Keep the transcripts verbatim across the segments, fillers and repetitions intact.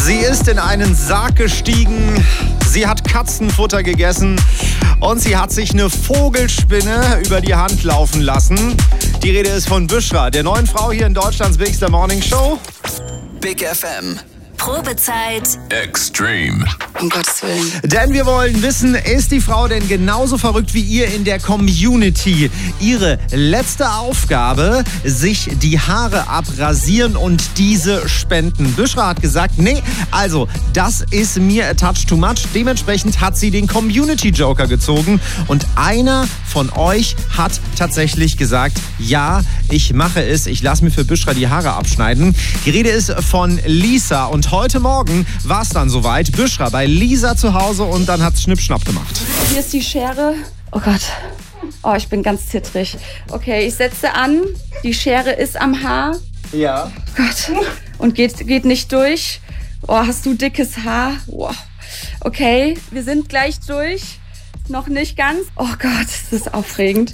Sie ist in einen Sarg gestiegen, sie hat Katzenfutter gegessen und sie hat sich eine Vogelspinne über die Hand laufen lassen. Die Rede ist von Büschra, der neuen Frau hier in Deutschlands Bigster Morning Show. Big F M. Probezeit Extreme. Um Gottes Willen. Denn wir wollen wissen, ist die Frau denn genauso verrückt wie ihr in der Community? Ihre letzte Aufgabe, sich die Haare abrasieren und diese spenden. Büschra hat gesagt, nee, also das ist mir a touch too much. Dementsprechend hat sie den Community Joker gezogen und einer von euch hat tatsächlich gesagt, ja, ich mache es, ich lasse mir für Büschra die Haare abschneiden. Die Rede ist von Lisa und heute Morgen war es dann soweit. Büschra bei Lisa zu Hause und dann hat's Schnipp-Schnapp gemacht. Hier ist die Schere. Oh Gott. Oh, ich bin ganz zittrig. Okay, ich setze an. Die Schere ist am Haar. Ja. Oh Gott. Und geht, geht nicht durch. Oh, hast du dickes Haar? Oh. Okay, wir sind gleich durch. Noch nicht ganz. Oh Gott, das ist aufregend.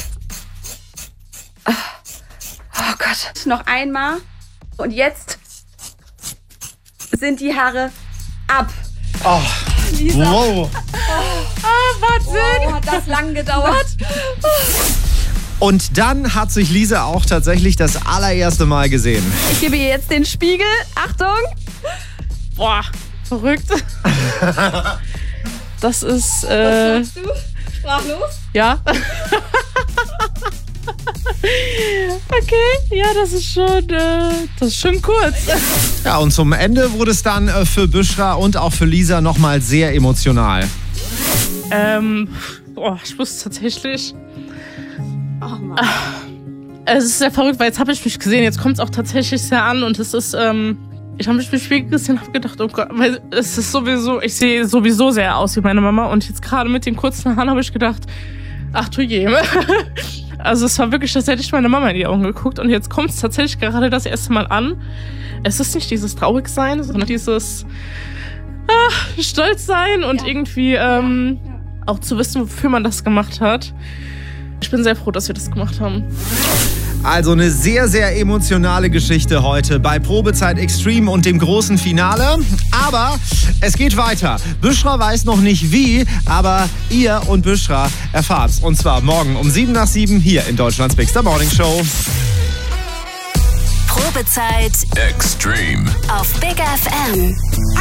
Oh, oh Gott. Noch einmal. Und jetzt sind die Haare ab. Oh, Lisa. wow. Oh, Wahnsinn. Oh, hat das lang gedauert? Und dann hat sich Lisa auch tatsächlich das allererste Mal gesehen. Ich gebe ihr jetzt den Spiegel. Achtung. Boah, verrückt. Das ist, äh... Was sagst du? Sprachlos? Ja. Okay, ja, das ist schon, äh, das ist schon kurz. Ja, und zum Ende wurde es dann äh, für Büschra und auch für Lisa nochmal sehr emotional. Ähm, boah, ich muss tatsächlich... Oh Mann. Es ist sehr verrückt, weil jetzt habe ich mich gesehen, jetzt kommt es auch tatsächlich sehr an und es ist, ähm... Ich habe mich im Spiegel gesehen und habe gedacht, oh Gott, weil es ist sowieso, ich sehe sowieso sehr aus wie meine Mama und jetzt gerade mit den kurzen Haaren habe ich gedacht, ach du je. Also es war wirklich, als hätte ich meine Mama in die Augen geguckt und jetzt kommt es tatsächlich gerade das erste Mal an. Es ist nicht dieses Traurigsein, sondern dieses ah, Stolzsein und Ja. irgendwie ähm, Ja. auch zu wissen, wofür man das gemacht hat. Ich bin sehr froh, dass wir das gemacht haben. Also eine sehr, sehr emotionale Geschichte heute bei Probezeit Extreme und dem großen Finale. Aber es geht weiter. Büschra weiß noch nicht wie, aber ihr und Büschra erfahrt's. Und zwar morgen um sieben nach sieben hier in Deutschlands Bigster Morning Show. Probezeit Extreme. auf Big F M.